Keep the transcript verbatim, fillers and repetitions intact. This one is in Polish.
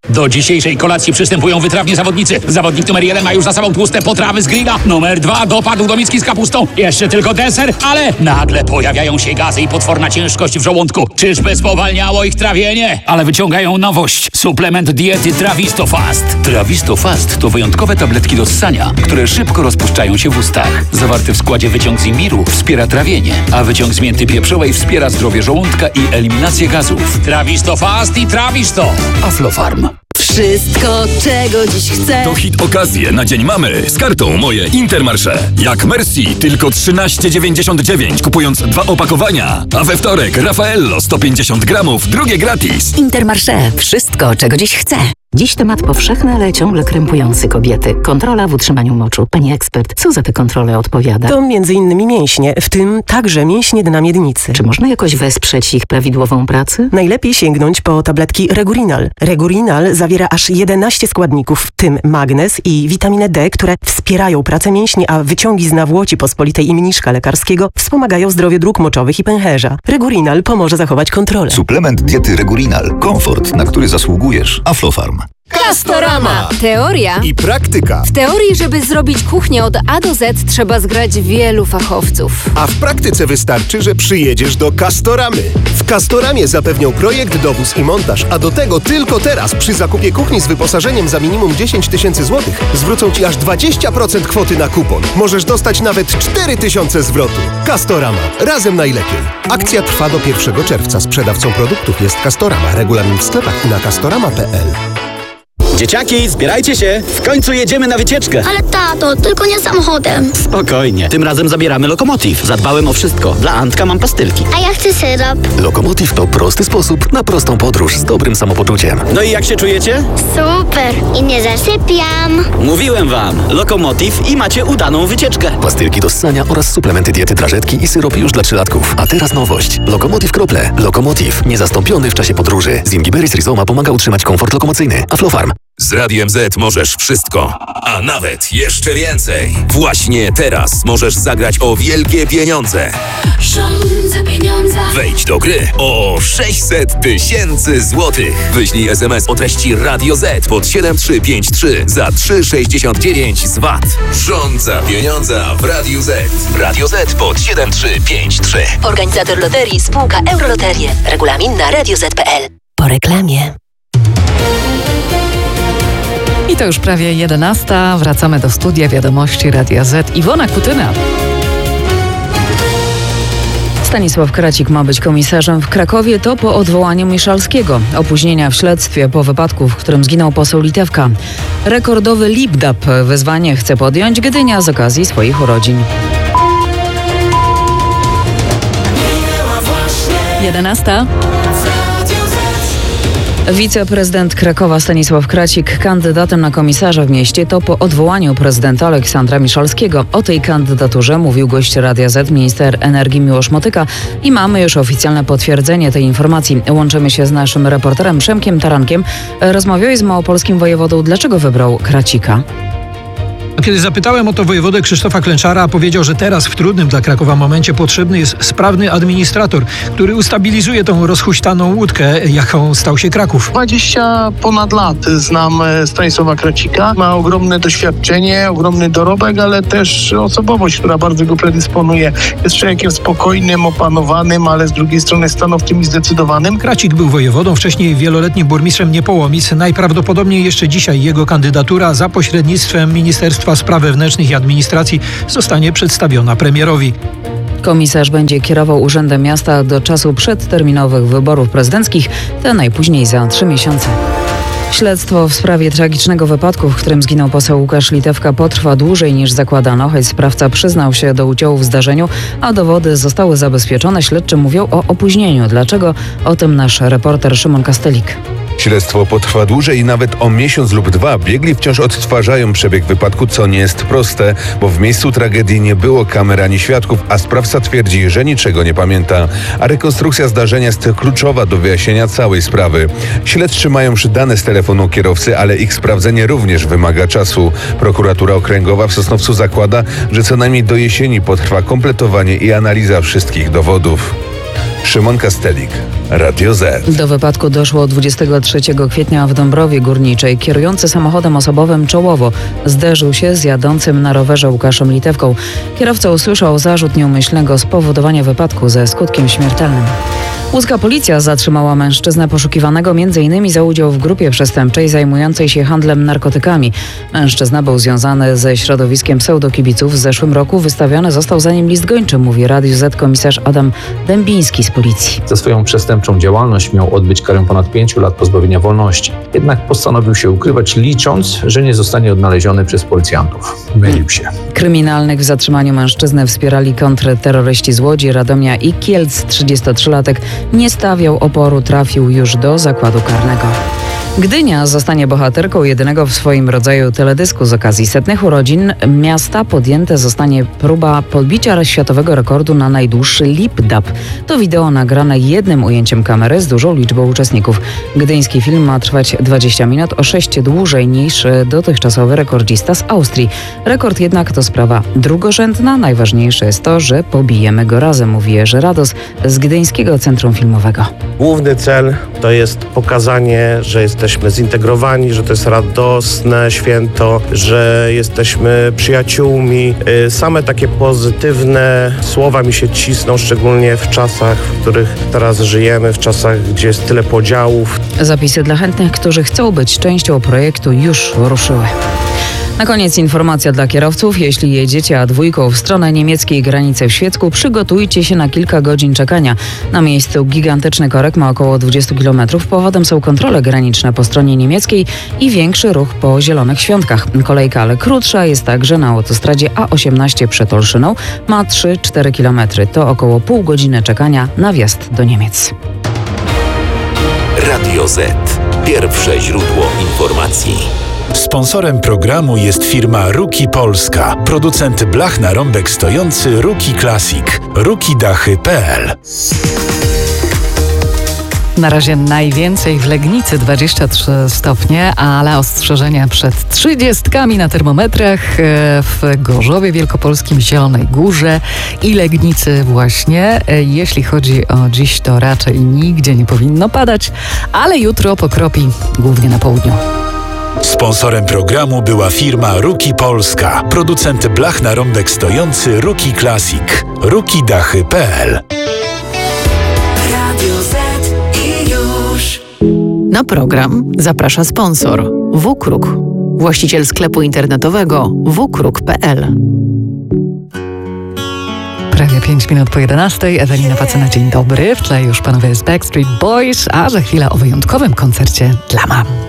Do dzisiejszej kolacji przystępują wytrawni zawodnicy. Zawodnik numer jeden ma już za sobą tłuste potrawy z grilla. Numer dwa dopadł do miski z kapustą. Jeszcze tylko deser, ale nagle pojawiają się gazy i potworna ciężkość w żołądku. Czyżby spowalniało ich trawienie? Ale wyciągają nowość. Suplement diety Trawisto Fast. Trawisto Fast to wyjątkowe tabletki do ssania, które szybko rozpuszczają się w ustach. Zawarty w składzie wyciąg z imbiru wspiera trawienie, a wyciąg z mięty pieprzowej wspiera zdrowie żołądka i eliminację gazów. Trawisto Fast i Trawisto. Aflofarm. Wszystko, czego dziś chcę. To hit okazje na Dzień Mamy z kartą Moje Intermarché. Jak Mercy, tylko trzynaście dziewięćdziesiąt dziewięć, kupując dwa opakowania. A we wtorek Raffaello sto pięćdziesiąt gramów, drugie gratis. Intermarché. Wszystko, czego dziś chcę. Dziś temat powszechny, ale ciągle krępujący kobiety. Kontrola w utrzymaniu moczu. Pani ekspert, co za tę kontrolę odpowiada? To między innymi mięśnie, w tym także mięśnie dna miednicy. Czy można jakoś wesprzeć ich prawidłową pracę? Najlepiej sięgnąć po tabletki Regurinal. Regurinal zawiera aż jedenaście składników, w tym magnez i witaminę D, które wspierają pracę mięśni, a wyciągi z nawłoci pospolitej i mniszka lekarskiego wspomagają zdrowie dróg moczowych i pęcherza. Regurinal pomoże zachować kontrolę. Suplement diety Regurinal. Komfort, na który zasługujesz. Aflofarm. Castorama. Teoria i praktyka. W teorii, żeby zrobić kuchnię od A do Z, trzeba zgrać wielu fachowców. A w praktyce wystarczy, że przyjedziesz do Castoramy. W Castoramie zapewnią projekt, dowóz i montaż, a do tego tylko teraz przy zakupie kuchni z wyposażeniem za minimum dziesięć tysięcy złotych zwrócą Ci aż dwadzieścia procent kwoty na kupon. Możesz dostać nawet cztery tysiące zwrotu. Castorama. Razem najlepiej. Akcja trwa do pierwszego czerwca. Sprzedawcą produktów jest Castorama. Regulamin w sklepach i na castorama kropka p l. Dzieciaki, zbierajcie się! W końcu jedziemy na wycieczkę! Ale tato, tylko nie samochodem. Spokojnie, tym razem zabieramy Lokomotiv. Zadbałem o wszystko. Dla Antka mam pastylki. A ja chcę syrop. Lokomotiv to prosty sposób na prostą podróż z dobrym samopoczuciem. No i jak się czujecie? Super! I nie zasypiam. Mówiłem wam, Lokomotiv i macie udaną wycieczkę. Pastylki do ssania oraz suplementy diety drażetki i syrop już dla trzylatków. A teraz nowość. Lokomotiv krople. Lokomotiv. Niezastąpiony w czasie podróży. Z Ingiberis Rizoma pomaga utrzymać komfort lokomocyjny. Aflofarm. Z Radiem Z możesz wszystko, a nawet jeszcze więcej. Właśnie teraz możesz zagrać o wielkie pieniądze. Rządzę pieniądze. Wejdź do gry o sześćset tysięcy złotych. Wyślij es em es o treści Radio Z pod siedem trzy pięć trzy za trzy sześćdziesiąt dziewięć z V A T. Rządza pieniądza w Radiu Z. Radio Z pod siedem trzy pięć trzy. Organizator loterii, spółka Euroloterie. Regulamin na radio zet kropka p l. Po reklamie. I to już prawie jedenasta. Wracamy do studia Wiadomości Radia Z. Iwona Kutyna. Stanisław Kracik ma być komisarzem w Krakowie. To po odwołaniu Miszalskiego. Opóźnienia w śledztwie po wypadku, w którym zginął poseł Litewka. Rekordowy Lipdap wyzwanie chce podjąć Gdynia z okazji swoich urodzin. jedenasta. Wiceprezydent Krakowa Stanisław Kracik kandydatem na komisarza w mieście to po odwołaniu prezydenta Aleksandra Miszalskiego. O tej kandydaturze mówił gość Radia Z, minister energii Miłosz Motyka i mamy już oficjalne potwierdzenie tej informacji. Łączymy się z naszym reporterem Przemkiem Tarankiem. Rozmawiałeś z małopolskim wojewodą. Dlaczego wybrał Kracika? Kiedy zapytałem o to wojewodę Krzysztofa Klęczara, powiedział, że teraz w trudnym dla Krakowa momencie potrzebny jest sprawny administrator, który ustabilizuje tą rozhuśtaną łódkę, jaką stał się Kraków. dwadzieścia ponad lat znam Stanisława Kracika. Ma ogromne doświadczenie, ogromny dorobek, ale też osobowość, która bardzo go predysponuje. Jest człowiekiem spokojnym, opanowanym, ale z drugiej strony stanowczym i zdecydowanym. Kracik był wojewodą, wcześniej wieloletnim burmistrzem Niepołomic. Najprawdopodobniej jeszcze dzisiaj jego kandydatura za pośrednictwem Ministerstwa Spraw Wewnętrznych i Administracji zostanie przedstawiona premierowi. Komisarz będzie kierował Urzędem Miasta do czasu przedterminowych wyborów prezydenckich, te najpóźniej za trzy miesiące. Śledztwo w sprawie tragicznego wypadku, w którym zginął poseł Łukasz Litewka, potrwa dłużej niż zakładano, choć sprawca przyznał się do udziału w zdarzeniu, a dowody zostały zabezpieczone. Śledczy mówią o opóźnieniu. Dlaczego? O tym nasz reporter Szymon Kastelik. Śledztwo potrwa dłużej i nawet o miesiąc lub dwa. Biegli wciąż odtwarzają przebieg wypadku, co nie jest proste, bo w miejscu tragedii nie było kamer ani świadków, a sprawca twierdzi, że niczego nie pamięta. A rekonstrukcja zdarzenia jest kluczowa do wyjaśnienia całej sprawy. Śledczy mają już dane z telefonu kierowcy, ale ich sprawdzenie również wymaga czasu. Prokuratura Okręgowa w Sosnowcu zakłada, że co najmniej do jesieni potrwa kompletowanie i analiza wszystkich dowodów. Szymon Kastelik. Radio Z. Do wypadku doszło dwudziestego trzeciego kwietnia w Dąbrowie Górniczej. Kierujący samochodem osobowym czołowo zderzył się z jadącym na rowerze Łukaszem Litewką. Kierowca usłyszał zarzut nieumyślnego spowodowania wypadku ze skutkiem śmiertelnym. Łódzka policja zatrzymała mężczyznę poszukiwanego między innymi za udział w grupie przestępczej zajmującej się handlem narkotykami. Mężczyzna był związany ze środowiskiem pseudokibiców. W zeszłym roku wystawiony został za nim list gończy, mówi Radiu Z komisarz Adam Dębiński z policji. Za swoją przestępczą działalność miał odbyć karę ponad pięciu lat pozbawienia wolności. Jednak postanowił się ukrywać, licząc, że nie zostanie odnaleziony przez policjantów. Mylił się. Kryminalnych w zatrzymaniu mężczyzny wspierali kontrterroryści z Łodzi, Radomia i Kielc. trzydziestotrzylatek nie stawiał oporu, trafił już do zakładu karnego. Gdynia zostanie bohaterką jedynego w swoim rodzaju teledysku z okazji setnych urodzin miasta. Podjęta zostanie próba podbicia światowego rekordu na najdłuższy lip-dub. To wideo nagrane jednym ujęciem kamery z dużą liczbą uczestników. Gdyński film ma trwać dwadzieścia minut, o sześć dłużej niż dotychczasowy rekordzista z Austrii. Rekord jednak to sprawa drugorzędna. Najważniejsze jest to, że pobijemy go razem, mówi Jerzy Rados z Gdyńskiego Centrum Filmowego. Główny cel to jest pokazanie, że jesteśmy zintegrowani, że to jest radosne święto, że jesteśmy przyjaciółmi. Same takie pozytywne słowa mi się cisną, szczególnie w czasach, w których teraz żyjemy, w czasach, gdzie jest tyle podziałów. Zapisy dla chętnych, którzy chcą być częścią projektu, już ruszyły. Na koniec informacja dla kierowców. Jeśli jedziecie A dwa w stronę niemieckiej granicy w Świecku, przygotujcie się na kilka godzin czekania. Na miejscu gigantyczny korek ma około dwadzieścia kilometrów. Powodem są kontrole graniczne po stronie niemieckiej i większy ruch po Zielonych Świątkach. Kolejka, ale krótsza, jest także na autostradzie A osiemnaście przed Olszyną. Ma trzy cztery kilometry. To około pół godziny czekania na wjazd do Niemiec. Radio Z. Pierwsze źródło informacji. Sponsorem programu jest firma Ruki Polska, producent blach na rąbek stojący Ruki Classic, rukidachy kropka p l. Na razie najwięcej w Legnicy dwadzieścia trzy stopnie, ale ostrzeżenia przed trzydziestkami na termometrach w Gorzowie Wielkopolskim, Zielonej Górze i Legnicy właśnie. Jeśli chodzi o dziś, to raczej nigdzie nie powinno padać, ale jutro pokropi, głównie na południu. Sponsorem programu była firma Ruki Polska, producent blach na rąbek stojący Ruki Classic, rukidachy kropka p l. Radio Z i już. Na program zaprasza sponsor WKRUK, właściciel sklepu internetowego w k r u k kropka p l. Prawie pięć minut po jedenastej. Ewelina Pacyna, dzień dobry. W tle już panowie z Backstreet Boys, a za chwilę o wyjątkowym koncercie dla mam.